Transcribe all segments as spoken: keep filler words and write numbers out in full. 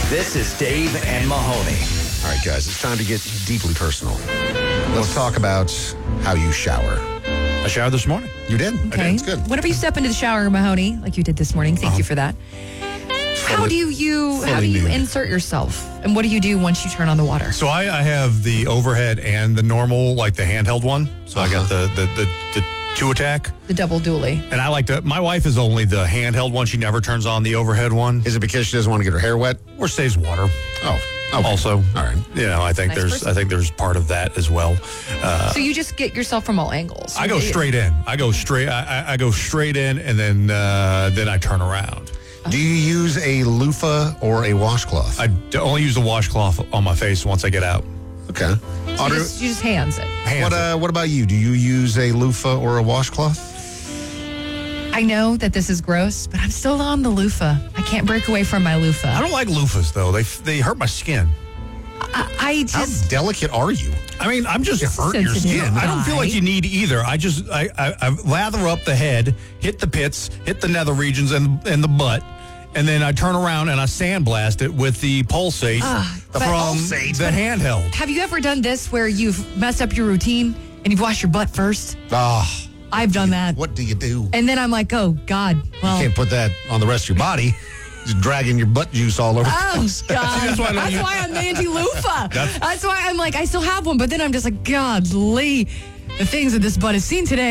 This is Dave and Mahoney. All right, guys, it's time to get deeply personal. Let's talk about how you shower. I showered this morning. You did? Okay. I did. It's good. Whenever you step into the shower, Mahoney, like you did this morning, thank Uh-huh. you for that. How Fully- do you how do fully you nude. insert yourself? And what do you do once you turn on the water? So I, I have the overhead and the normal, like the handheld one. So I got the, the, the, the two attack. The double dually. And I like to, my wife is only the handheld one. She never turns on the overhead one. Is it because she doesn't want to get her hair wet? Or saves water. Oh, okay. Also, All right. you know, I think Nice there's, person. I think there's part of that as well. Uh, So you just get yourself from all angles. I go straight in. I go straight. I, I- I go straight in, and then uh, then I turn around. Do you use a loofah or a washcloth? I d- only use the washcloth on my face once I get out. Okay. So you, Audrey, just, you just hands it. Hands what, it. uh, what about you? Do you use a loofah or a washcloth? I know that this is gross, but I'm still on the loofah. I can't break away from my I loofah. don't like loofahs though. They they hurt my skin. I, I How just delicate are you? I mean, I'm just hurting your sensitive skin. I don't feel like guy. you need either. I just I, I I lather up the head, hit the pits, hit the nether regions, and and the butt. And then I turn around and I sandblast it with the Pulsate but- from Pulsate? the handheld. have you ever done this where you've messed up your routine and you've washed your butt first? Oh, I've done that. what do you do? And then I'm like, oh God, well. You can't put that on the rest of your body. Just dragging your butt juice all over. Oh, God. That's why I don't That's use- why I'm anti-loofah. That's- That's why I'm like, I still have one, but then I'm just like, God, Lee, the things that this butt has seen today.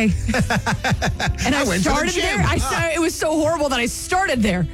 And I, I went to the started gym. there. I started, it was so horrible that I started there.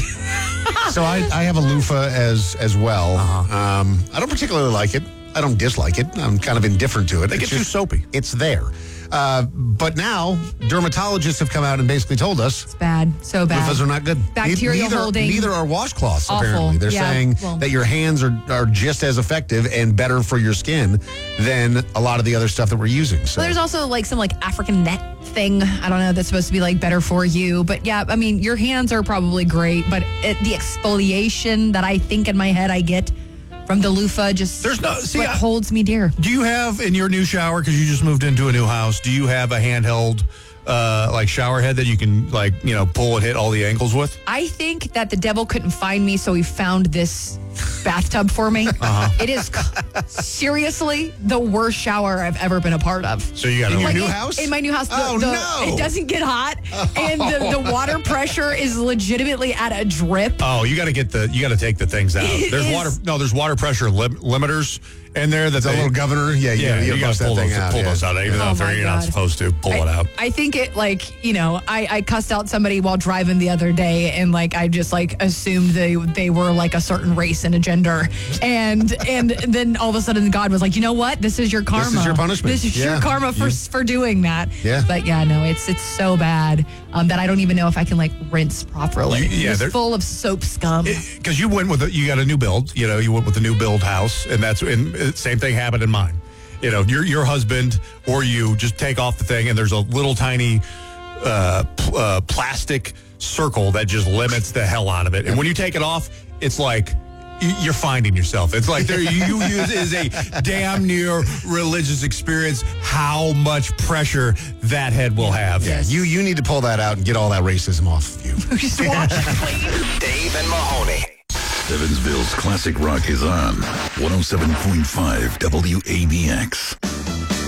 So I, I have a loofah as as well. Um, I don't particularly like it. I don't dislike it. I'm kind of indifferent to it. They It's get too just- soapy. It's there. Uh, but now dermatologists have come out and basically told us It's bad, so bad. loofahs are not good. Bacteria neither, holding. Neither are washcloths, Awful. apparently. They're Yeah, saying well- that your hands are, are just as effective and better for your skin than a lot of the other stuff that we're using. So Well, there's also like some like African net thing. I don't know. That's supposed to be like better for you. But yeah, I mean, your hands are probably great, but it, the exfoliation that I think in my head I get from the loofah just There's no- see, what I- holds me dear. Do you have in your new shower, because you just moved into a new house, do you have a handheld uh, like shower head that you can like, you know, pull and hit all the angles with? I think that the devil couldn't find me, so he found this bathtub for me. Uh-huh. It is seriously the worst shower I've ever been a part of. So you got In to your Like new in, house? in my new house, the, Oh, the- no. it doesn't get hot, and the, the water pressure is legitimately at a drip. Oh, you got to get the, you got to take the things out. It There's is- water, no, there's water pressure lim- limiters in there that the they, little governor. Yeah, yeah, you, you got bust to that pull thing those, out. pull yeah. those out, even Oh, though they're, my you're not God. supposed to pull I, it out. I think it like, you know, I, I cussed out somebody while driving the other day, and like I just like assumed they they were like a certain race and a gender. And and then all of a sudden God was like, you know what? This is your karma. your punishment. This is Yeah. your karma for for doing that. Yeah. But yeah, no, it's it's so bad um, that I don't even know if I can like rinse properly. You- yeah, it's they're- full of soap scum. Because you went with a, you got a new build, you know, you went with a new build house, and that's and uh, same thing happened in mine. You know, your your husband or you just take off the thing, and there's a little tiny uh, pl- uh, plastic circle that just limits the hell out of it. And when you take it off, it's like y- you're finding yourself. It's like there you, you use is a damn near religious experience. How much pressure that head will have. Yeah, you you need to pull that out and get all that racism off of you. Just wash it clean. Dave and Mahoney. Evansville's classic rock is on one oh seven point five W A B X.